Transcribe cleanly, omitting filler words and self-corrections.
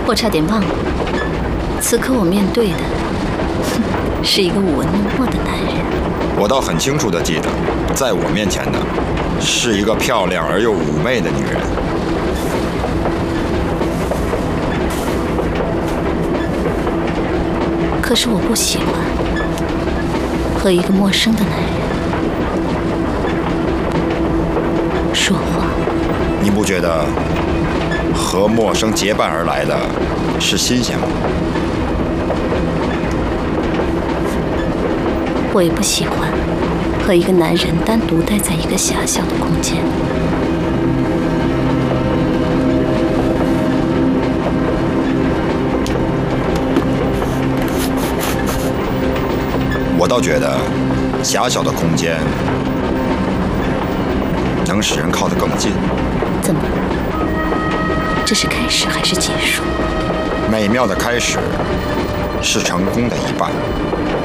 我差点忘了，此刻我面对的是一个舞文弄墨的男人。 我倒很清楚地记得，在我面前的是一个漂亮而又妩媚的女人。 可是我不喜欢和一个陌生的男人说话。 你不觉得和陌生结伴而来的是新鲜吗？ 我也不喜欢和一个男人单独待在一个狭小的空间。 我倒觉得狭小的空间能使人靠得更近。 怎么？这是开始还是结束？ 美妙的开始是成功的一半。